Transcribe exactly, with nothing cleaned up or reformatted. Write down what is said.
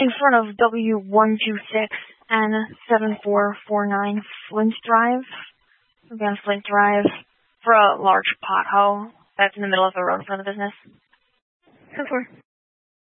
in front of W one two six N seven four four nine Flint Drive. We'll be on Flint Drive for a large pothole that's in the middle of the road in front of the business. ten four.